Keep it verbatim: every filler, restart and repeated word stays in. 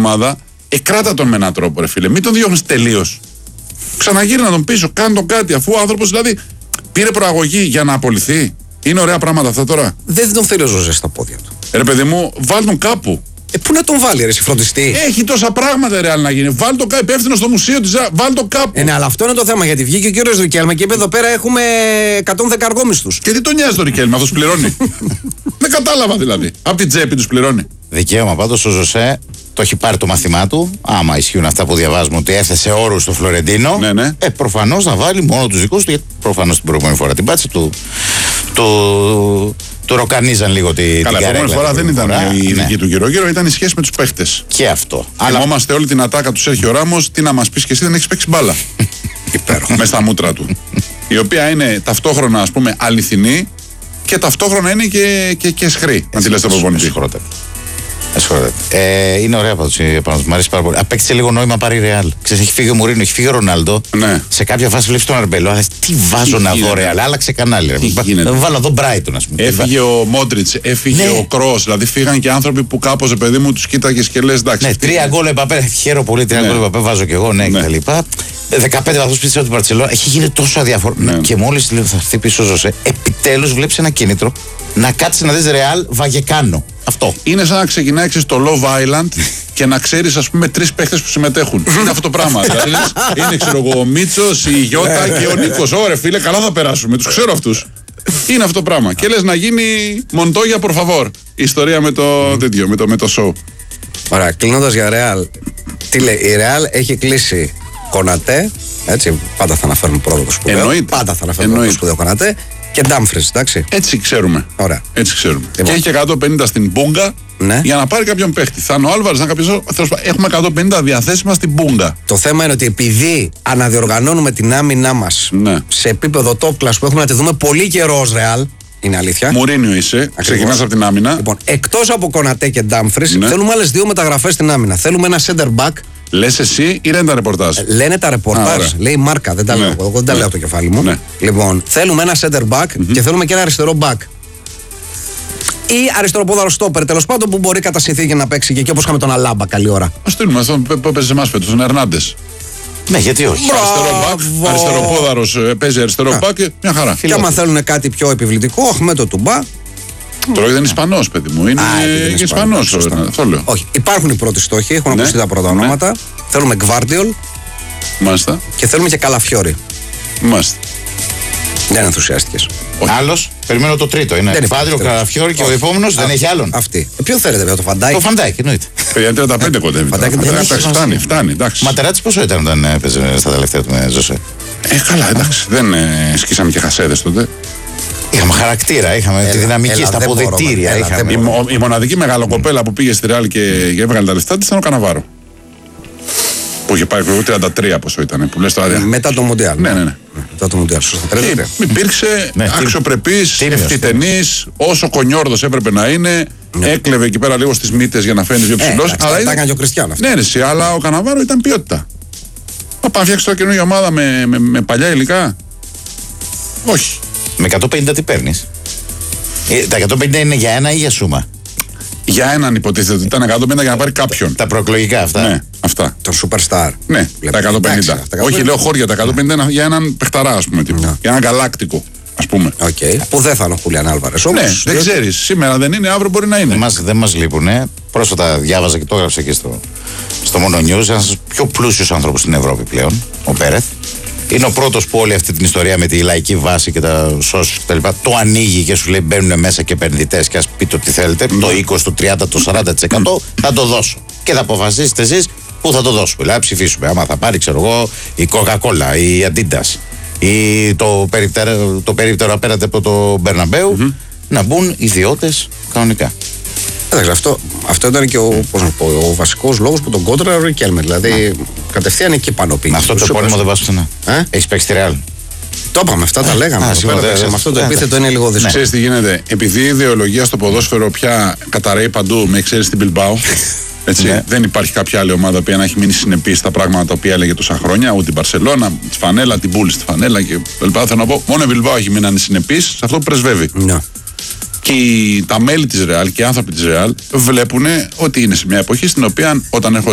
ομάδα, εκράτα τον με έναν τρόπο, ρε φίλε. Μην τον διώχνεις τελείως. Ξαναγύρνα τον πίσω, κάνε τον κάτι, αφού ο άνθρωπος δηλαδή πήρε προαγωγή για να απολυθεί. Είναι ωραία πράγματα αυτά τώρα. Δεν τον θέλει ο Ζωζέ στα πόδια του. Ρε παιδί μου, βάλ τον κάπου. Ε, πού να τον βάλει, ρε, εσύ φροντιστή. Έχει τόσα πράγματα Ρεάλ να γίνει. Βάλ τον κάπου, υπεύθυνο στο μουσείο της Ρεάλ, βάλ τον κάπου. Ε, ναι, αλλά αυτό είναι το θέμα. Γιατί βγήκε ο κύριος Ρικέλμε και είπε εδώ πέρα έχουμε εκατόν δέκα αργόμισθους. Και τι τον νοιάζει το Ρικέλμε, αυτός πληρώνει. Δεν κατάλαβα δηλαδή. Απ' την τσέπη τους πληρώνει. Δικαίωμα πάντως ο Ζωσέ το έχει πάρει το μαθημά του. Άμα ισχύουν αυτά που διαβάζουμε ότι έθεσε όρους στο Φλωρεντίνο. Ναι, ναι. Ε, προφανώς να βάλει μόνο τους δικούς του. Γιατί προφανώς την προηγούμενη φορά την πάτησε του. του Του ροκανίζαν λίγο τη, την Καλά, την καρέκλα. φορά δεν ήταν φορά, η ναι. δική του γύρω-γύρω, ήταν η σχέση με τους παίχτες. Και αυτό. Αλλά θυμόμαστε όλη την ατάκα του Σέρχιο Ράμος, τι να μας πεις και εσύ, δεν έχεις παίξει μπάλα. Υπέροχο. Μες στα μούτρα του. Η οποία είναι ταυτόχρονα, ας πούμε, αληθινή και ταυτόχρονα είναι και, και, και σχρή. Να τη λες το προπονητή. Ε, είναι ωραία πάντως, μου αρέσει πάρα πολύ. Απέκτησε λίγο νόημα πάρει η Ρεάλ. Ξέρεις, έχει φύγει ο Μουρίνο, έχει φύγει ο Ρονάλντο. Ναι. Σε κάποια φάση βλέπεις τον Αρμπελό. Α, τι βάζω Τι να γίνεται. δω Ρεάλ, άλλαξε κανάλι. Ρε. Τι γίνεται. Θα βάλω εδώ Μπράιτον, ας πούμε. Έφυγε ο Μόντριτς, έφυγε Ναι. ο Κρός. Δηλαδή φύγαν και άνθρωποι που κάπως, παιδί μου, τους κοίταγες και λες εντάξει. Ναι, τρία γκολ Εμπαπέ. Χαίρομαι πολύ, τρία Ναι. γκολ Εμπαπέ βάζω κι εγώ, ναι, Ναι. κτλ. δεκαπέντε βαθμούς πίσω από την Μπαρτσελόνα. Έχει γίνει τόσο αδιαφορό. Ναι. Και μόλις λέω θα έρθει πίσω ο Ζωσέ, επιτέλους βλέπεις ένα κίνητρο να κάτσεις να δεις Ρεάλ Βαγεκάνο. Αυτό. Είναι σαν να ξεκινάει στο Love Island και να ξέρεις, ας πούμε, τρεις παίχτες που συμμετέχουν. Είναι αυτό το πράγμα. Δηλαδή, λες, είναι, ξέρω εγώ, ο Μίτσος, η Γιώτα και ο Νίκος. Ωραία, φίλε, καλά θα περάσουμε. Τους ξέρω αυτούς. Είναι αυτό το πράγμα. Και λες να γίνει Μοντόγια, por favor. Η ιστορία με το τέτοιο, με το, με το show. Ωραία, κλείνοντας για Ρεάλ. Τι λέει, η Ρεάλ έχει κλείσει Κονατέ. Έτσι, πάντα θα αναφέρουμε πρώτο το σπουδαίο. Εννοείται. Πάντα θα αναφέρουμε πρώτο το σπουδαίο Κονατέ. Και Ντάμφρις, εντάξει. Έτσι ξέρουμε. Ωραία. Έτσι ξέρουμε. Λοιπόν. Και έχει και εκατόν πενήντα στην Μπούγκα Ναι. για να πάρει κάποιον παίχτη. Θα είναι ο Άλβαρες, να κάποιος. Έχουμε εκατόν πενήντα διαθέσιμα στην Μπούγκα. Το θέμα είναι ότι επειδή αναδιοργανώνουμε την άμυνά μας Ναι. σε επίπεδο top class που έχουμε να τη δούμε πολύ καιρό ως Ρεάλ, είναι αλήθεια. Μουρίνιο είσαι. Ξεκινάς από την άμυνα. Λοιπόν, εκτός από Κονατέ και Ντάμφρις, Ναι. θέλουμε άλλες δύο μεταγραφές στην άμυνα. Θέλουμε ένα center back. Λες εσύ ή είναι τα ρεπορτάζ. Λένε τα Α, ρεπορτάζ, ωραία. λέει η μάρκα, δεν τα Ναι. λέω εγώ, δεν τα Ναι. λέω από το κεφάλι μου. Ναι. Λοιπόν, θέλουμε ένα center back και θέλουμε και ένα αριστερό back. Ή αριστεροπόδαρο στόπερ, τέλος πάντων, που μπορεί κατά συνθήκη να παίξει και εκεί όπως είχαμε τον Αλάμπα καλή ώρα. Α στείλουμε αυτόν που έπαιζε εμάς φέτος, τον Ερνάντες. Ναι, γιατί όχι. Αριστερό μπακ, αριστεροπόδαρος ε, παίζει αριστερό μπακ, ε, μια χαρά. Και άμα θέλουν κάτι πιο επιβλητικό, έχουμε το τουμπά. Τώρα δεν είναι Ισπανός, παιδί μου. Είναι Α, επειδή είναι και Ισπανός, Ισπανός. σωστά. ε, Αυτό λέω. Όχι, υπάρχουν οι πρώτοι στόχοι, έχουν Ναι. ακουστεί τα πρώτα Ναι. ονόματα. Θέλουμε Γκβάρντιολ Μάλιστα. και θέλουμε και Καλαφιόρι. Μάλιστα. Δεν είναι ενθουσιάστηκες. Άλλος, περιμένω το τρίτο. Δεν Είναι υπάρχει Φάντριο, τρίτος. Καραφιόρη και ο Όχι. επόμενος δεν Α, έχει άλλον. Αυτή. Ε, ποιον θέλετε, βέβαια, το Φαντάικ. Το Φαντάικ, εννοείται. Παιδιά, τριάντα πέντε κοντεύει. τώρα. Φαντάκι δεν Εντάξει, έχει φτάνει, σημασία. φτάνει. Εντάξει. Ματεράτης πόσο ήταν όταν έπαιζε στα τελευταία του με Ζωσέ. Ε, καλά, εντάξει. Δεν ε, σκίσαμε και χασέδες τότε. Είχαμε χαρακτήρα, είχαμε Έλα, τη δυναμική έλα, στα δεν μπορώ, αποδυτήρια. έλα, είχαμε- δεν Η, μο- η μοναδική μεγάλο κοπέλα που πήγε στη Ρεάλ και, και έβγαλε τα λεφτά της ήταν ο Καναβάρο. Που είχε πάρει περίπου τριάντα τρία πόσο ήταν. Που λες τώρα. Μετά το Μουντιάλ. Ναι, ναι, ναι. Μετά το Μουντιάλ, σωστά. τριάντα τρία. Και υπήρξε Ναι, τι- αξιοπρεπής, τίμιος, ευθυτενής, όσο κονιόρδος έπρεπε να είναι. Έκλεβε εκεί πέρα λίγο στις μύτες για να φαίνεται πιο Ε, ψηλός. εντάξει, τα έκανε και ο Κριστιάνο αυτό. Ναι, ρε, εσύ, αλλά ο Καναβάρο ήταν ποιότητα. Θα πάμε φτιάξει τώρα καινούργια ομάδα με, με, με παλιά υλικά. Όχι. Με εκατόν πενήντα τι παίρνεις. Ε, τα εκατόν πενήντα είναι για ένα ή για σούμα. Για έναν υποτίθεται ότι ήταν εκατόν πενήντα για να πάρει κάποιον. Τα προεκλογικά αυτά. Ναι, αυτά. Τον Superstar. Ναι, Βλέπω. τα εκατόν πενήντα. Εντάξει, τα Όχι, λέω χώρια, τα εκατόν πενήντα είναι για έναν παιχταρά, ας πούμε. Τύπου. Ναι. Για έναν γαλάκτικο, ας πούμε. Οκ. Που δεν θα είναι ο Χουλιάν Άλβαρες όμως. Ναι, δεν ξέρεις. Σήμερα δεν είναι, αύριο μπορεί να είναι. Δεν μας, δεν μας λείπουνε. Πρόσφατα διάβαζα και το έγραψα και στο, στο Mono News. Ένας πιο πλούσιος άνθρωπος στην Ευρώπη πλέον, ο Πέρεθ. Είναι ο πρώτος που όλη αυτή την ιστορία με τη λαϊκή βάση και τα σώσεις κτλ. Το ανοίγει και σου λέει μπαίνουν μέσα και επενδυτές και ας πείτε ό,τι θέλετε. Το είκοσι, το τριάντα, το σαράντα τοις εκατό θα το δώσω. Και θα αποφασίσετε εσείς πού θα το δώσουμε. Δηλαδή ψηφίσουμε. Άμα θα πάρει, ξέρω εγώ, η Coca-Cola, η Adidas ή το περίπτερο, το περίπτερο απέναντι από το Μπερναμπέου, mm-hmm. να μπουν ιδιώτες κανονικά. Εντάξει, αυτό, αυτό ήταν και ο, πώς να πω, ο βασικός λόγος που τον κόντρα ο Ρικέλμε. Δηλαδή κατευθείαν εκεί πάνω πήγε. Με αυτό το επώνυμο δεν βάζω πουθενά. Ε? Έχεις παίξει τη Real. Το είπαμε, αυτά τα λέγαμε. Α, Εδώ σίγουρα, πέρα, δε- με δε- αυτό το δε- επίθετο είναι λίγο δύσκολο. Ξέρεις τι γίνεται. Επειδή η ιδεολογία στο ποδόσφαιρο πια καταραίει παντού, με εξαίρεση στην Μπιλμπάου. Έτσι, Ναι. Δεν υπάρχει κάποια άλλη ομάδα που να έχει μείνει συνεπή στα πράγματα τα οποία έλεγε τόσα χρόνια. Ούτε την Μπαρσελόνα, τη Φανέλα, την Μπούλη στη Φανέλα και λοιπά. Θέλω να πω, μόνο η Μπιλμπάου έχει μείνει συνεπή σε αυτό που πρεσβεύει. Ναι. Και οι- τα μέλη της Ρεάλ και οι άνθρωποι της Ρεάλ βλέπουν ότι είναι σε μια εποχή στην οποία όταν έρχονται